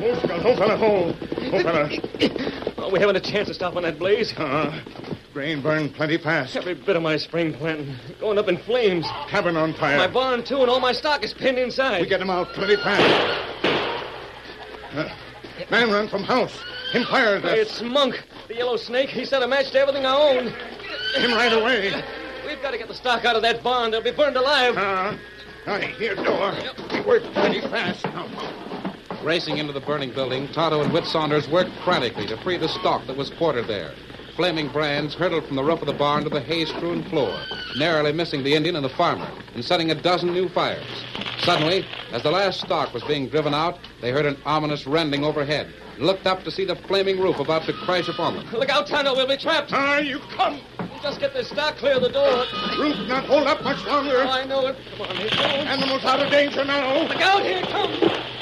Oh, Scout. Oh, fella. Oh, fella. Oh, we haven't a chance to stop on that blaze. Grain burned plenty fast. Every bit of my spring planting going up in flames. Cabin on fire. My barn, too, and all my stock is pinned inside. We get him out plenty fast. Man run from house. Him fire. It's Monk, the yellow snake. He set a match to everything I own. Him right away. We've got to get the stock out of that barn. They'll be burned alive. Here, door. We work pretty fast. Racing into the burning building, Tonto and Whit Saunders worked frantically to free the stock that was quartered there. Flaming brands hurtled from the roof of the barn to the hay-strewn floor, narrowly missing the Indian and the farmer, and setting a dozen new fires. Suddenly, as the last stock was being driven out, they heard an ominous rending overhead, and looked up to see the flaming roof about to crash upon them. Look out, Tonto. We'll be trapped. You come. We'll just get this stock clear of the door. Roof not hold up much longer. Oh, I know it. Come on, here. Animals out of danger now. Look out, here it comes.